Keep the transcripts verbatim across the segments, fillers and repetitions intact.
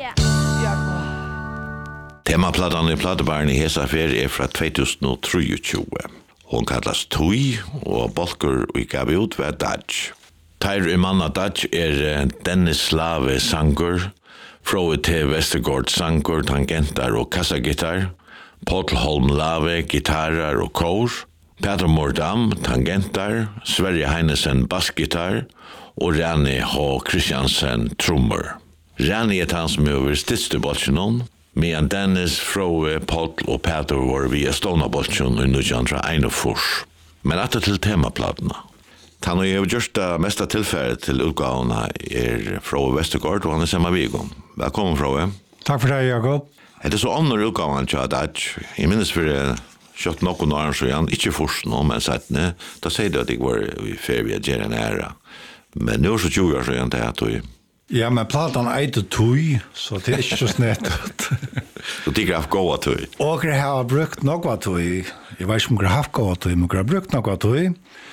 Temaplattan i Plattebarn i hesa ferie er fra tjugohundratrettiotjue. Hon kallas Tui, og bolkur vi gav ut ved Dodge. Teir i manna Dodge er Dennis Lave Sangur, Froe T. Vestergaard Sangur, tangentar og kassagitar, Paul Holm Lave, gitarar og kor, Peter Mordam, tangentar, Sverre Heinesen, bassgitar, og Rani H. Christiansen, trommer. Rani er han som er over stidste bolsjonen, medan Dennis, Froe, Paul og Peter var via Stona-bolsjon i nitton einogfyrst. Men atter til temaplatene. Han har jo gjort det meste tilfellet til utgavene er Froe Vestergaard, og han er sammen med Viggo. Velkommen, Froe. Takk for det, Jakob. Det er så andre utgavene til Dodge. Jeg minnes for det kjøtt noen år så igjen, ikke først nå, men settene, da sier det at jeg var i ferie å gjøre en ære. Men nå er så tjue år så igjen til at jeg... Ja, men platan eiter tui, så det er ikke så snett. Så det er haft gåa tui? Og jeg har brukt noe tui. Jeg vet ikke om jeg har haft gåa tui, men jeg har brukt noe tui.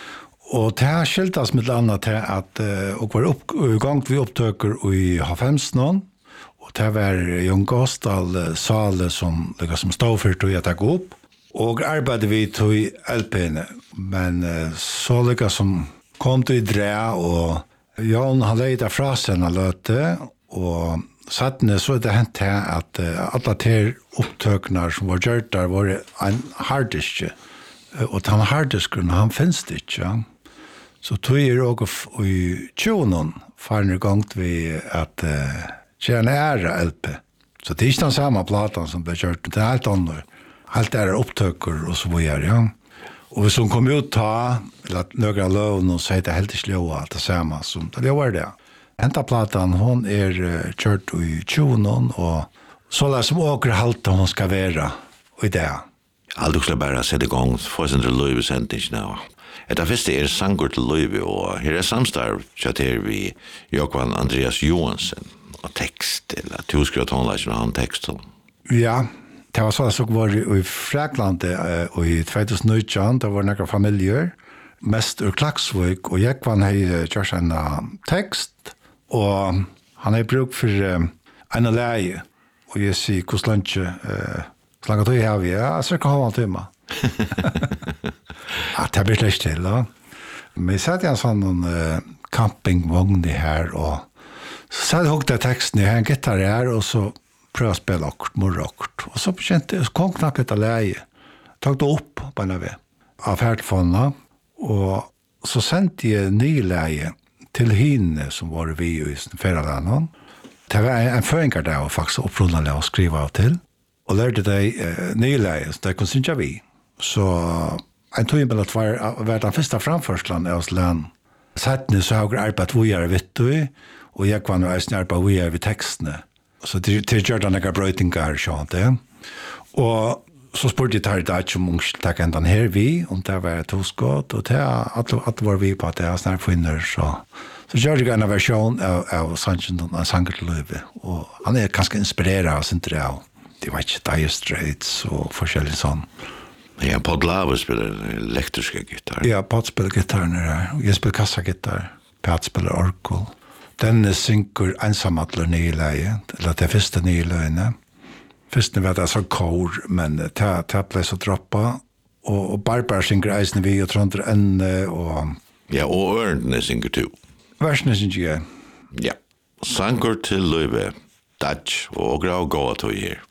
Og det har skiltas med annet til at uh, og var opp, i gang vi opptøker i halvfemsen, og det var Jon Gåsdal Sale som ligger som stod for tui at jeg går opp. Og arbeidde vi tui L P-ene, men uh, så ligger som kom til i dre, og Jon han leide fra seg en løte, og sattene så er det hent til at uh, alle til opptøkene som var gjort der var en harddisk, og den harddisken han finnes det ikke. Ja. Så tog jeg også i tjuven farne gang vi at uh, tjene ære L P. Så det er ikke den samme platan som ble gjort, det er helt andre. Helt er opptøker og så videre, ja. Og hvis hun kom ut ta, eller nøkere løven, og så er det helt ikke løv alt det samme som det løver det. Hentaplatan, hun er uh, kjørt i tjuven, og så er det som åker halte hun skal være i det. Aldrig skulle bare sette i gang, få sin til løyve sending nå. Etter første er Sangur til løyve, og her er samstarv, kjøtter vi Jokvan Andreas Johansen, og tekst, eller tuskere tonelager og han tekst. Ja, det var så at jeg var i Frækland og i tjugohundranitton, det var noen familier, mest ur Klaksvik, og Jekvan har gjort en tekst, og han har brukt for en leie, og jeg sier, hvordan lønner ikke, så langt jeg har vi, ja, så kan jeg ha en time. Ja, det blir slett til, da. Men jeg satt i en sånn uh, campingvogn i her, og så satt jeg hukte teksten, jeg har en gitar her, og så prøvde å spille akkurat, morgen akkurat. Og så kjente jeg, så kom knappt etter leie. Tog det opp på en av det, av hertfonene, og så sendte jeg ny leie til henne som var vi i Ferdalandet. Det var en føringer der, og faktisk opprundelig å skrive av til. Og lærte deg eh, nyleie, så det kunne synge vi. Så en tog inn at var, var den første framførselen av oss land. Settene så har jeg arbeidet hvor jeg er vitt og, og jeg var nå arbeidet hvor jeg er ved tekstene. Så det, det gjør den ikke brøytinger, sånn det. Og så spurte jeg til deg om ungskiltak enn den her vi, om det var toskått, og det at var vi på at det er snart finner, så... Så gjør jeg en versjon av, av Sanchen og Sanger til Løyve, og han er ganske inspireret av sin tre av. Det var ikke Dire Straits og forskjellig sånn. Ja, Pod Lave spiller elektriske gitar. Ja, Pod spiller gitarren her. Jeg spiller kassagitar. Pat spiller orkel. Denne synker ensamadler nye leie, eller det første nye løyene. Første var det så kår, men det, det ble så droppet. Og, og Barbara synker eisene vi, og Trondre Enne, og... Ja, og Ørnene synker to. Versene synker jeg. Ja. Sangur til Løyve, Dodge og Grau Gåa to her.